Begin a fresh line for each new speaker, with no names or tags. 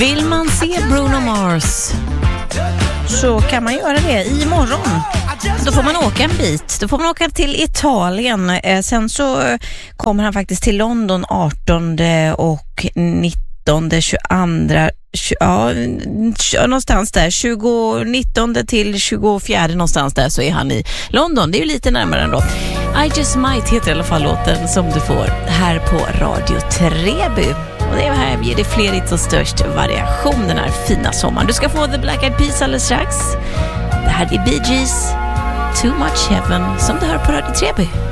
Vill man se Bruno Mars så kan man göra det imorgon. Då får man åka en bit. Då får man åka till Italien. Sen så kommer han faktiskt till London 18 och 19, 22, ja, någonstans där. 19 till 24 någonstans där så är han i London. Det är ju lite närmare ändå. I Just Might heter i alla fall låten som du får här på Radio Treby. Och det är här vi ger det fler hits och störst variation den här fina sommaren. Du ska få The Black Eyed Peas alldeles strax. Det här är Bee Gees, Too Much Heaven, som du hör på Radio Treby.